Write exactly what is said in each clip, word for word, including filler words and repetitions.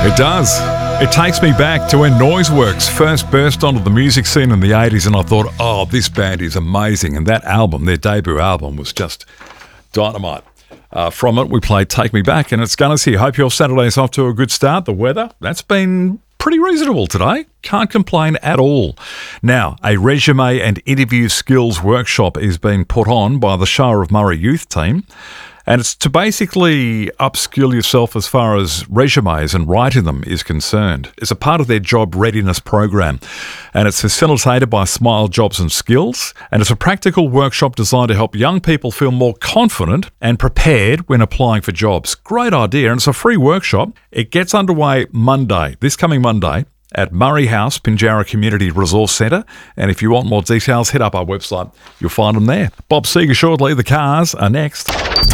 It does. It takes me back to when Noiseworks first burst onto the music scene in the eighties, and I thought, oh, this band is amazing. And that album, their debut album, was just dynamite. Uh, from it, we played Take Me Back, and it's Gunners here. Hope your Saturday's off to a good start. The weather, that's been pretty reasonable today. Can't complain at all. Now, a resume and interview skills workshop is being put on by the Shire of Murray youth team. And it's to basically upskill yourself as far as resumes and writing them is concerned. It's a part of their job readiness program. And it's facilitated by Smile Jobs and Skills. And it's a practical workshop designed to help young people feel more confident and prepared when applying for jobs. Great idea. And it's a free workshop. It gets underway Monday, this coming Monday, at Murray House, Pinjarra Community Resource Centre. And if you want more details, hit up our website. You'll find them there. Bob Seger shortly. The Cars are next.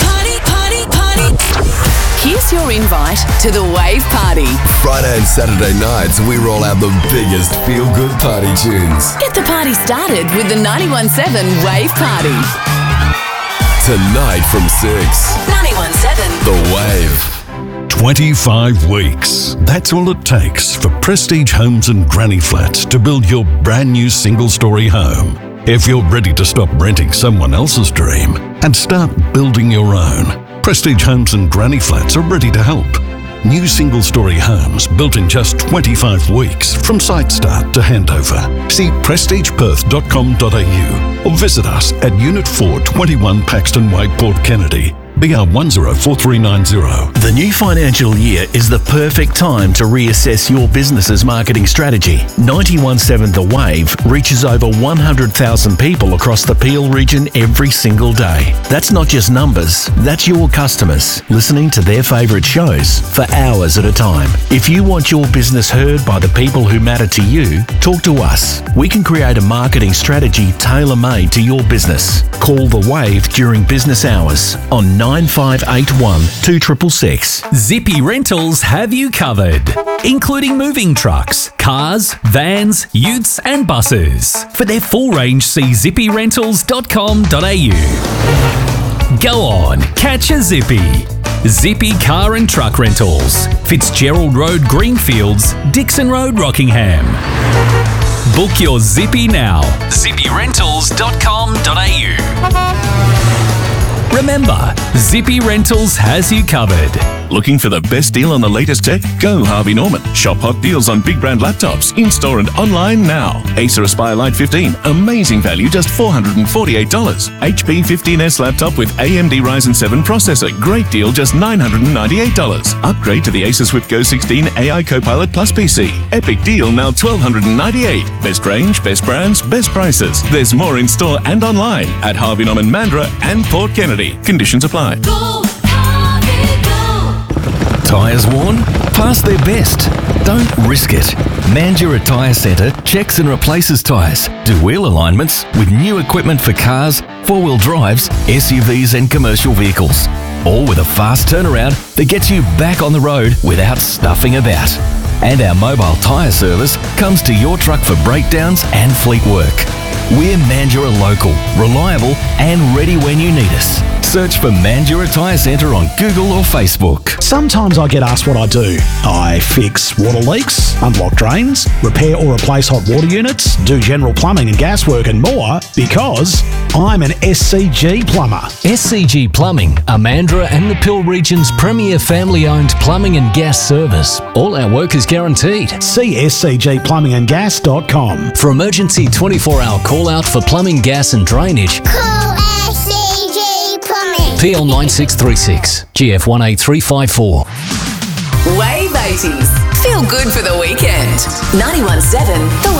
Here's your invite to the Wave Party. Friday and Saturday nights, we roll out the biggest feel-good party tunes. Get the party started with the ninety-one point seven Wave Party. Tonight from six. ninety-one point seven The Wave. twenty-five weeks. That's all it takes for Prestige Homes and Granny Flats to build your brand new single-story home. If you're ready to stop renting someone else's dream and start building your own, Prestige Homes and Granny Flats are ready to help. New single-story homes built in just twenty-five weeks from site start to handover. See prestige perth dot com dot a u or visit us at Unit four, twenty-one Paxton Way, Port Kennedy. B R one zero four three nine zero. The new financial year is the perfect time to reassess your business's marketing strategy. ninety-one point seven The Wave reaches over one hundred thousand people across the Peel region every single day. That's not just numbers, that's your customers listening to their favourite shows for hours at a time. If you want your business heard by the people who matter to you, talk to us. We can create a marketing strategy tailor-made to your business. Call The Wave during business hours on nine five eight one, two six six six. Zippy Rentals have you covered, including moving trucks, cars, vans, utes and buses. For their full range, see zippy rentals dot com dot a u. Go on, catch a Zippy. Zippy Car and Truck Rentals, Fitzgerald Road, Greenfields, Dixon Road, Rockingham. Book your Zippy now. zippy rentals dot com dot a u. Remember, Zippy Rentals has you covered. Looking for the best deal on the latest tech? Go Harvey Norman. Shop hot deals on big brand laptops, in-store and online now. Acer Aspire Lite fifteen, amazing value, just four hundred forty-eight dollars. H P fifteen S laptop with A M D Ryzen seven processor, great deal, just nine hundred ninety-eight dollars. Upgrade to the Acer Swift Go sixteen A I Copilot Plus P C. Epic deal, now twelve ninety-eight dollars. Best range, best brands, best prices. There's more in store and online at Harvey Norman Mandurah and Port Kennedy. Conditions apply. Go, Harvey, go. Tyres worn? Past their best. Don't risk it. Mandurah Tyre Centre checks and replaces tyres, do wheel alignments with new equipment for cars, four-wheel drives, S U Vs and commercial vehicles. All with a fast turnaround that gets you back on the road without stuffing about. And our mobile tyre service comes to your truck for breakdowns and fleet work. We're Mandurah local, reliable and ready when you need us. Search for Mandurah Tyre Centre on Google or Facebook. Sometimes I get asked what I do. I fix water leaks, unblock drains, repair or replace hot water units, do general plumbing and gas work and more because I'm an S C G plumber. S C G Plumbing are Mandurah and the Peel region's premier family-owned plumbing and gas service. All our work is guaranteed. See s c g plumbing and gas dot com. For emergency twenty-four hour call out for plumbing, gas and drainage, call S C G Plumbing. P L nine six three six, G F one eight three five four. Wave eighties. Feel good for the weekend. ninety-one point seven The Wave.